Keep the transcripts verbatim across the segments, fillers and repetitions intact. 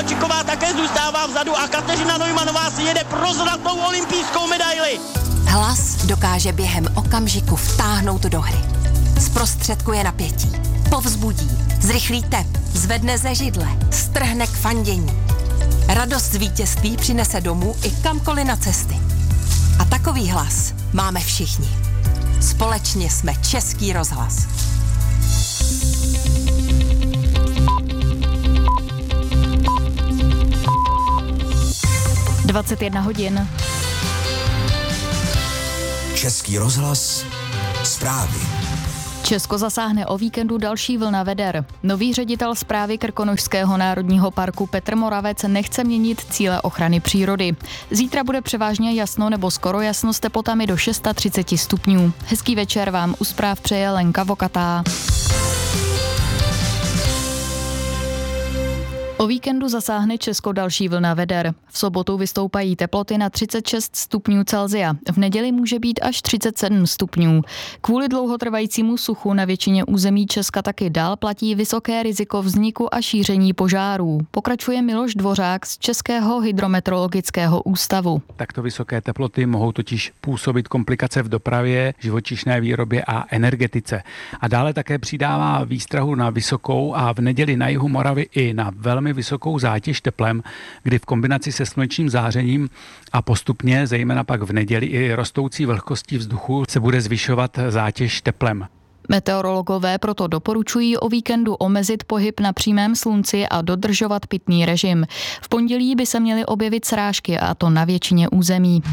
Kovalčiková také zůstává vzadu a Kateřina Neumannová si jede pro zlatou olympijskou medaili. Hlas dokáže během okamžiku vtáhnout do hry. Zprostředkuje napětí, povzbudí, zrychlí tep, zvedne ze židle, strhne k fandění. Radost z vítězství přinese domů i kamkoliv na cesty. A takový hlas máme všichni. Společně jsme Český rozhlas. dvacet jedna hodin. Český rozhlas, zprávy. Česko zasáhne o víkendu další vlna veder. Nový ředitel správy Krkonošského národního parku Petr Moravec nechce měnit cíle ochrany přírody. Zítra bude převážně jasno nebo skoro jasno s teplotami do třicet šest stupňů. Hezký večer vám u zpráv přeje Lenka Vokatá. O víkendu zasáhne Česko další vlna veder. V sobotu vystoupají teploty na třicet šest stupňů Celsia. V neděli může být až třicet sedm stupňů. Kvůli dlouhotrvajícímu suchu na většině území Česka taky dál platí vysoké riziko vzniku a šíření požárů. Pokračuje Miloš Dvořák z Českého hydrometeorologického ústavu. Takto vysoké teploty mohou totiž působit komplikace v dopravě, živočišné výrobě a energetice. A dále také přidává výstrahu na vysokou a v neděli na jihu Moravy i na velmi vysokou zátěž teplem, kdy v kombinaci se slunečním zářením a postupně, zejména pak v neděli i rostoucí vlhkostí vzduchu, se bude zvyšovat zátěž teplem. Meteorologové proto doporučují o víkendu omezit pohyb na přímém slunci a dodržovat pitný režim. V pondělí by se měly objevit srážky, a to na většině území.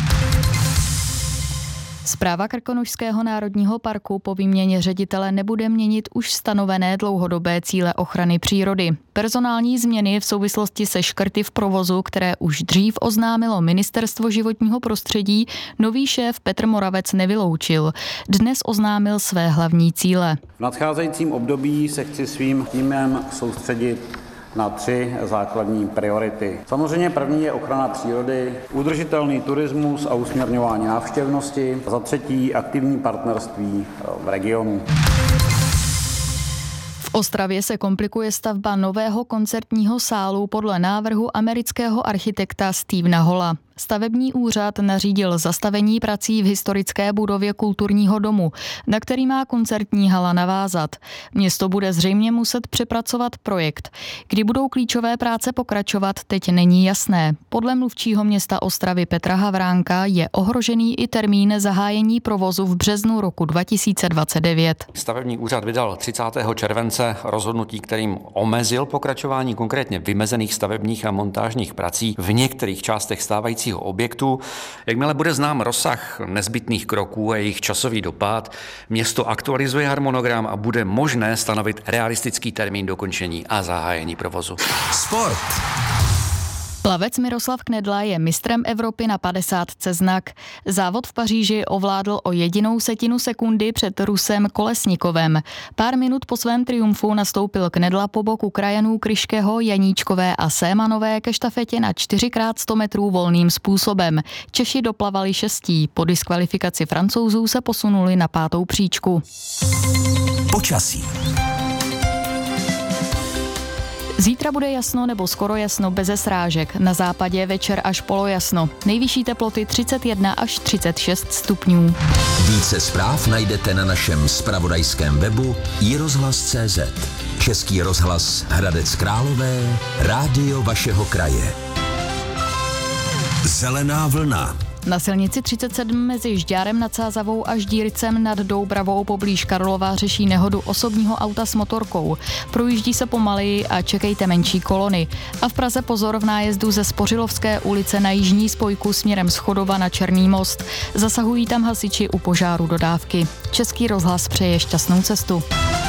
Správa Krkonošského národního parku po výměně ředitele nebude měnit už stanovené dlouhodobé cíle ochrany přírody. Personální změny v souvislosti se škrty v provozu, které už dřív oznámilo Ministerstvo životního prostředí, nový šéf Petr Moravec nevyloučil. Dnes oznámil své hlavní cíle. V nadcházejícím období se chci svým týmem soustředit na tři základní priority. Samozřejmě první je ochrana přírody, udržitelný turismus a usměrňování návštěvnosti. Za třetí aktivní partnerství v regionu. V Ostravě se komplikuje stavba nového koncertního sálu podle návrhu amerického architekta Stevena Halla. Stavební úřad nařídil zastavení prací v historické budově kulturního domu, na který má koncertní hala navázat. Město bude zřejmě muset přepracovat projekt. Kdy budou klíčové práce pokračovat, teď není jasné. Podle mluvčího města Ostravy Petra Havránka je ohrožený i termín zahájení provozu v březnu roku dva tisíce dvacet devět. Stavební úřad vydal třicátého července rozhodnutí, kterým omezil pokračování konkrétně vymezených stavebních a montážních prací v některých částech stávající objektu. Jakmile bude znám rozsah nezbytných kroků a jejich časový dopad, město aktualizuje harmonogram a bude možné stanovit realistický termín dokončení a zahájení provozu. Sport. Plavec Miroslav Knedla je mistrem Evropy na padesátce znak. Závod v Paříži ovládl o jedinou setinu sekundy před Rusem Kolesnikovem. Pár minut po svém triumfu nastoupil Knedla po boku krajanů Kryškého, Janíčkové a Sémanové ke štafetě na čtyři krát sto metrů volným způsobem. Češi doplavali šestí, po diskvalifikaci Francouzů se posunuli na pátou příčku. Počasí. Zítra bude jasno nebo skoro jasno beze srážek. Na západě večer až polojasno. Nejvyšší teploty třicet jedna až třicet šest stupňů. Více zpráv najdete na našem zpravodajském webu i rozhlas tečka cé zet. Český rozhlas Hradec Králové, rádio vašeho kraje. Zelená vlna. Na silnici třicet sedm mezi Žďárem nad Sázavou a Ždíricem nad Doubravou poblíž Karlova řeší nehodu osobního auta s motorkou. Projíždí se pomaleji a čekejte menší kolony. A v Praze pozor v nájezdu ze Spořilovské ulice na jižní spojku směrem z Chodova na Černý most. Zasahují tam hasiči u požáru dodávky. Český rozhlas přeje šťastnou cestu.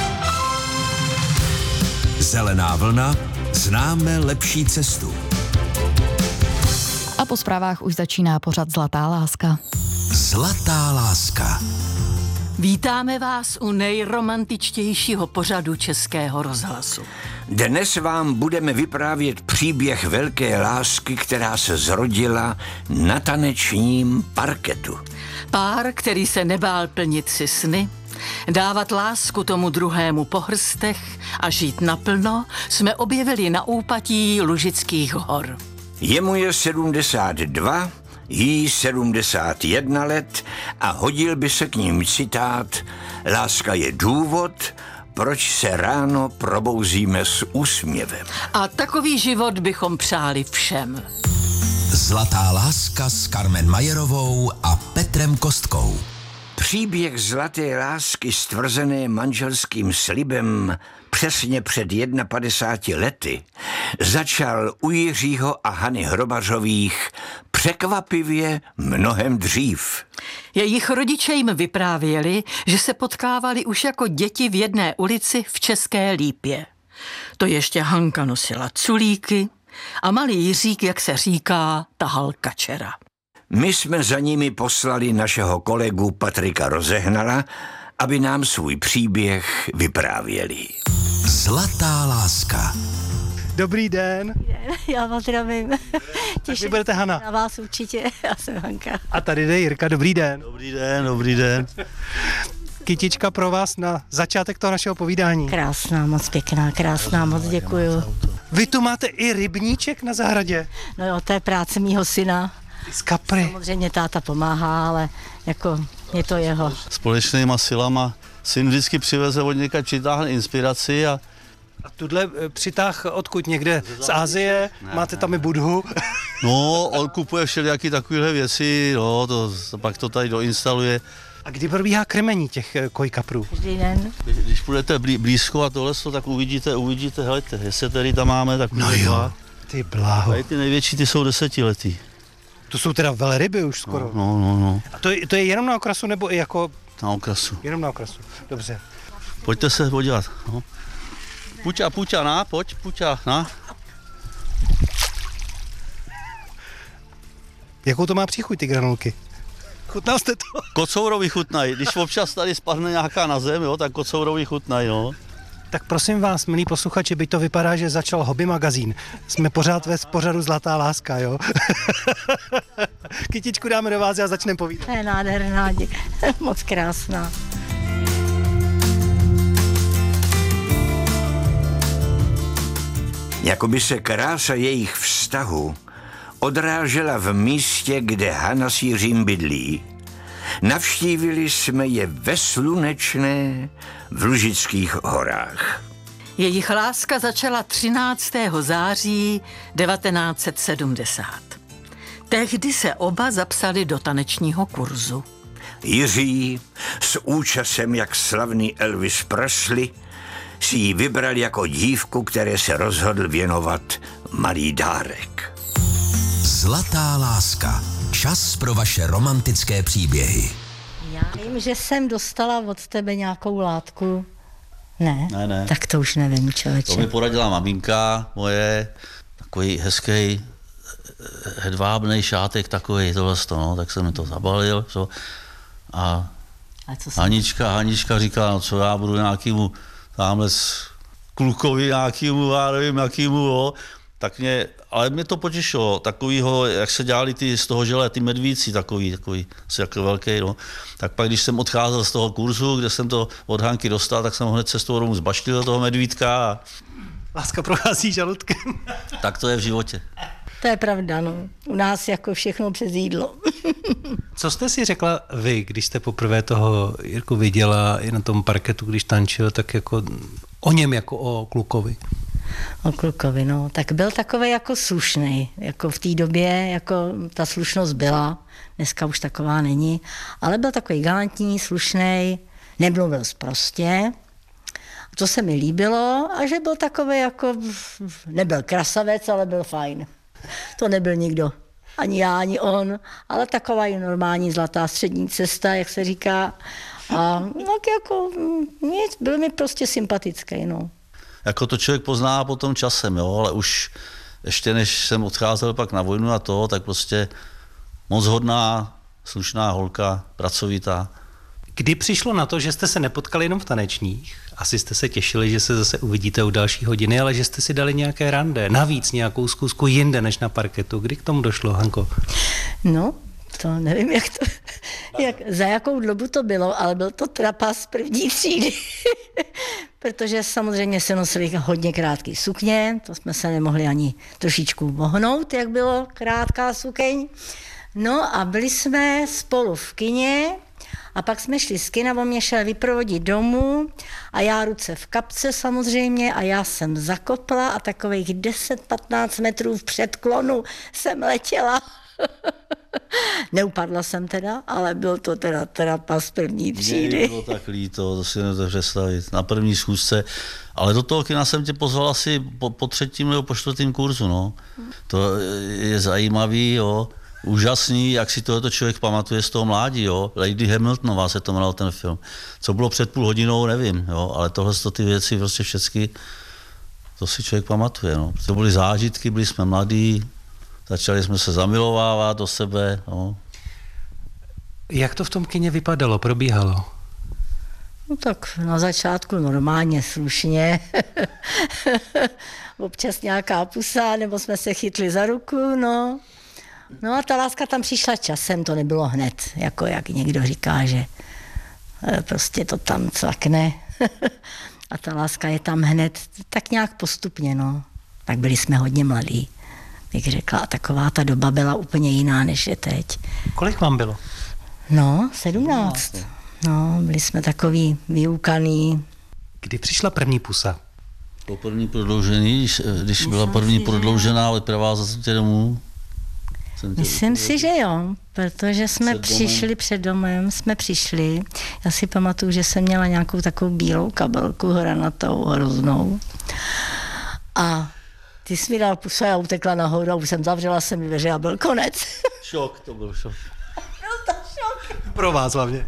Zelená vlna, známe lepší cestu. A po zprávách už začíná pořad Zlatá láska. Zlatá láska. Vítáme vás u nejromantičtějšího pořadu Českého rozhlasu. Dnes vám budeme vyprávět příběh velké lásky, která se zrodila na tanečním parketu. Pár, který se nebál plnit si sny, Dávat lásku tomu druhému po hrstech a žít naplno jsme objevili na úpatí Lužických hor. Jemu je sedmdesát dva, jí sedmdesát jedna let a hodil by se k ním citát: láska je důvod, proč se ráno probouzíme s úsměvem. A takový život bychom přáli všem. Zlatá láska s Carmen Majerovou a Petrem Kostkou. Příběh zlaté lásky stvrzené manželským slibem přesně před padesáti jedna lety začal u Jiřího a Hany Hrobařových překvapivě mnohem dřív. Jejich rodiče jim vyprávěli, že se potkávali už jako děti v jedné ulici v České Lípě. To ještě Hanka nosila culíky a malý Jiřík, jak se říká, tahal kačera. My jsme za nimi poslali našeho kolegu Patrika Rozehnala, aby nám svůj příběh vyprávěli. Zlatá láska. Dobrý den. Já vás zdravím. Těším vy budete Hana. Na vás určitě, já jsem Hanka. A tady jde Jirka, dobrý den. Dobrý den, dobrý den. Kytička pro vás na začátek toho našeho povídání. Krásná, moc pěkná, krásná, moc děkuju. Vy tu máte i rybníček na zahradě? No jo, to je práce mýho syna. Z kapry. Samozřejmě táta pomáhá, ale jako je to jeho. Společnýma silama syn vždycky přiveze od někač, přitáhne inspiraci a A tuhle přitáh odkud? Někde z Asie? Ne, máte tam i Budhu? No, on kupuje všelijaký takovéhle věci, no, to, to pak to tady doinstaluje. A kdy probíhá krmení těch kojkaprů? Každý den. Když, když půjdete blí, blízko a tohle, tak uvidíte, uvidíte, helejte, jestli tady tam máme, tak no jo, ty bláho. Tady ty největší, ty jsou desetiletý. To jsou teda velryby už skoro. No, no, no. no. A to je, to je jenom na okrasu, nebo i jako... Na okrasu. Jenom na okrasu, dobře. Pojďte se podívat, no. Puťa, puťa, na, pojď, puťa, na. Jakou to má příchuť, ty granulky? Chutnal jste to? Kocourovi chutnají, když občas tady spadne nějaká na zem, jo, tak kocourovi chutnají, no. Tak prosím vás, milí posluchači, byť to vypadá, že začal Hobby magazín. Jsme pořád ve pořadu Zlatá láska, jo? Kytičku dáme do vás a začneme povídat. To je nádherná, moc krásná. Jakoby se krása jejich vztahu odrážela v místě, kde Hana s Jiřím bydlí. Navštívili jsme je ve slunečné v Lužických horách. Jejich láska začala třináctého září devatenáct set sedmdesát. Tehdy se oba zapsali do tanečního kurzu. Jiří s účasem jak slavný Elvis Presley si ji vybral jako dívku, které se rozhodl věnovat malý dárek. Zlatá láska. Čas pro vaše romantické příběhy. Já vím, že jsem dostala od tebe nějakou látku. Ne? Ne, ne. Tak to už nevím, člověče. To mi poradila maminka moje, takový hezký hedvábnej šátek takový, tohle no, tak jsem mi to zabalil. Co, a a co Hanička, Hanička říká, no co já budu nějakýmu tamhle klukovi nějakýmu, já nevím jakýmu, jo. Tak mě, ale mě to potěšilo, takovýho, jak se dělali ty z toho žele, ty medvíci, takový, takový, asi jako velký, no. Tak pak, když jsem odcházel z toho kurzu, kde jsem to od Hanky dostal, tak jsem hned cestou domů zbaštil do toho medvídka a... Láska prochází žaludkem. Tak to je v životě. To je pravda, no. U nás jako všechno přes jídlo. Co jste si řekla vy, když jste poprvé toho Jirku viděla i na tom parketu, když tančil, tak jako o něm jako o klukovi? O klukovi, no. Tak byl takový jako slušný. Jako v té době, jako ta slušnost byla. Dneska už taková není. Ale byl takový galantní, slušný, nemluvil sprostě. To se mi líbilo a že byl takový jako, nebyl krasavec, ale byl fajn. To nebyl nikdo. Ani já, ani on, ale taková je normální zlatá střední cesta, jak se říká. A tak jako, nic, byl mi prostě sympatický, no. Jako to člověk pozná potom časem, jo, ale už ještě než jsem odcházel pak na vojnu a to, tak prostě moc hodná, slušná holka, pracovitá. Kdy přišlo na to, že jste se nepotkali jenom v tanečních? Asi jste se těšili, že se zase uvidíte u další hodiny, ale že jste si dali nějaké rande, navíc nějakou zkusku jinde než na parketu. Kdy k tomu došlo, Hanko? No, to nevím, jak to, jak, za jakou dobu to bylo, ale byl to trapas první třídy. Protože samozřejmě se nosili hodně krátké sukně, to jsme se nemohli ani trošičku vohnout, jak bylo krátká sukeň. No a byli jsme spolu v kině a pak jsme šli z kina, on mě šel vyprovodit domů a já ruce v kapce samozřejmě a já jsem zakopla a takových deset patnáct metrů v předklonu jsem letěla. Neupadla jsem teda, ale byl to teda trapas první třídy. Mně bylo tak líto, to si nemůžete představit, na první schůzce, ale do toho kina jsem tě pozval asi po, po třetím nebo po čtvrtém kurzu, no. To je zajímavý, jo, úžasný, jak si tohoto člověk pamatuje z toho mládí, jo. Lady Hamiltonová se to jmenoval ten film. Co bylo před půl hodinou, nevím, jo, ale tohle to ty věci prostě všechny, to si člověk pamatuje, no. To byly zážitky, byli jsme mladí, začali jsme se zamilovávat do sebe. No. Jak to v tom kině vypadalo, probíhalo? No tak na začátku normálně, slušně. Občas nějaká pusa, nebo jsme se chytli za ruku, no. No a ta láska tam přišla časem, to nebylo hned, jako jak někdo říká, že prostě to tam cvakne. A ta láska je tam hned, tak nějak postupně, no. Tak byli jsme hodně mladí. Jak řekla, taková ta doba byla úplně jiná, než je teď. Kolik vám bylo? No, sedmnáct. No, byli jsme takový vyukaný. Kdy přišla první pusa? Po první prodloužený, když, když byla první prodloužená, ale provázat tě domů. Myslím si, že jo, protože jsme před přišli před domem, jsme přišli. Já si pamatuju, že jsem měla nějakou takovou bílou kabelku hranatou, hroznou. A ty jsi mi dal pusu, já utekla nahoru a už jsem zavřela se mi dveře a byl konec. Šok, to byl šok. Byl to šok. Pro vás hlavně.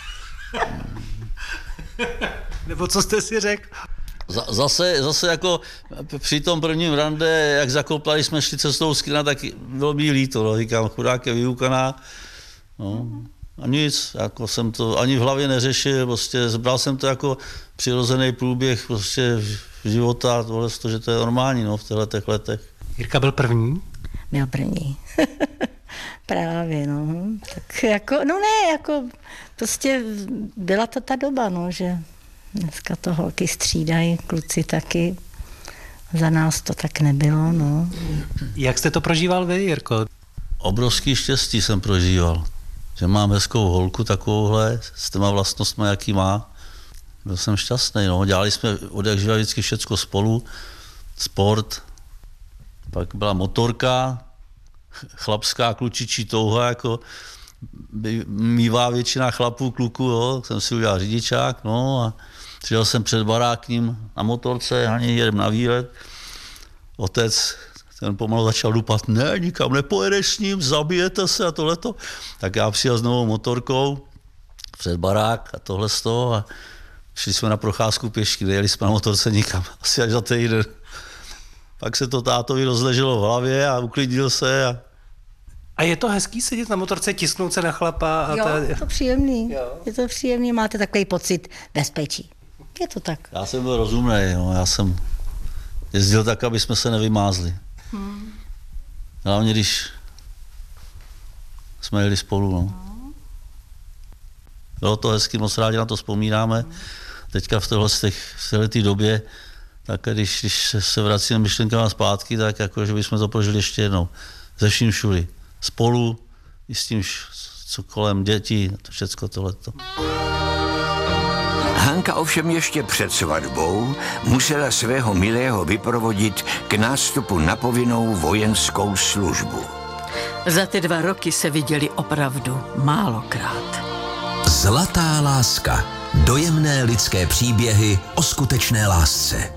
Nebo co jste si řekl? Zase, zase jako při tom prvním rande, jak zakopla, jsme šli cestou z kina, tak bylo mi líto, no. Říkám, chudák je vyukaná. No. A nic, jako jsem to ani v hlavě neřešil, prostě zbral jsem to jako přirozený průběh prostě života, tohle, že to je normální, no, v těchto letech. Jirka byl první? Byl první. Právě, no. Tak jako, no ne, jako prostě byla to ta doba, no, že dneska to holky střídají, kluci taky. Za nás to tak nebylo, no. Jak jste to prožíval vy, Jirko? Obrovský štěstí jsem prožíval, že mám hezkou holku takovouhle, s těma vlastnostmi, jaký má. Byl jsem šťastný, no. Dělali jsme od jak živa vždycky všecko spolu, sport, pak byla motorka, chlapská klučičí touha, jako mívá většina chlapů, kluků, jo. Jsem si udělal řidičák, no a přijel jsem před barák k ním na motorce, ani jedem na výlet. Otec, ten pomalu začal dupat, ne, nikam nepojedeš s ním, zabijete se a tohleto. Tak já přijel s novou motorkou před barák a tohle z toho a šli jsme na procházku pěšky, nejeli jsme na motorce nikam, asi až za týden. Pak se to tátovi rozleželo v hlavě a uklidnil se. A, a je to hezký sedět na motorce, tisknout se na chlapa? A jo, ta... je to příjemný, jo. Je to příjemný, máte takový pocit bezpečí. Je to tak. Já jsem byl rozumnej, no. Já jsem jezdil tak, aby jsme se nevymázli. Hmm. Hlavně, když jsme jeli spolu, no. Bylo to hezky, moc rádi na to vzpomínáme. Teďka v této době, tak když, když se vracíme myšlenkama zpátky, tak jako, že bychom to prožili ještě jednou. Ze vším všudy. Spolu, i s tím, co kolem dětí, to všecko tohleto. Hanka ovšem ještě před svatbou musela svého milého vyprovodit k nástupu na povinnou vojenskou službu. Za ty dva roky se viděli opravdu málokrát. Zlatá láska. Dojemné lidské příběhy o skutečné lásce.